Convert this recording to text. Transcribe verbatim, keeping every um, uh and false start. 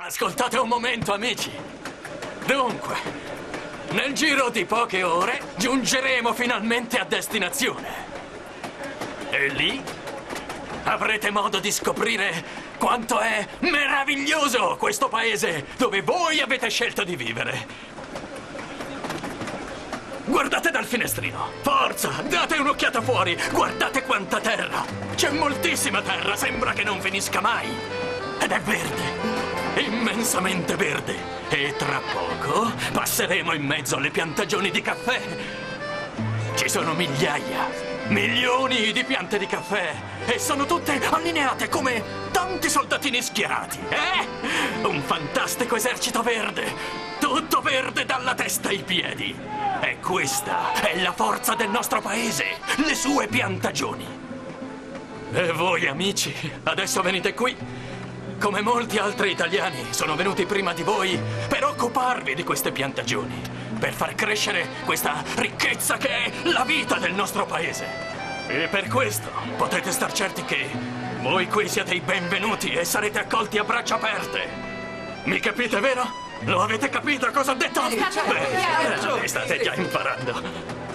Ascoltate un momento, amici. Dunque, nel giro di poche ore giungeremo finalmente a destinazione. E lì avrete modo di scoprire quanto è meraviglioso questo paese dove voi avete scelto di vivere. Guardate dal finestrino. Forza, date un'occhiata fuori. Guardate quanta terra. C'è moltissima terra, sembra che non finisca mai. Ed è verde, immensamente verde. E tra poco passeremo in mezzo alle piantagioni di caffè. Ci sono migliaia, milioni di piante di caffè e sono tutte allineate come tanti soldatini schierati. Eh? Un fantastico esercito verde, tutto verde dalla testa ai piedi. E questa è la forza del nostro paese, le sue piantagioni. E voi, amici, adesso venite qui. Come molti altri italiani, sono venuti prima di voi per occuparvi di queste piantagioni, per far crescere questa ricchezza che è la vita del nostro paese. E per questo potete star certi che voi qui siete i benvenuti e sarete accolti a braccia aperte. Mi capite, vero? Lo avete capito cosa ho detto? Sì, certo. Beh, state già imparando.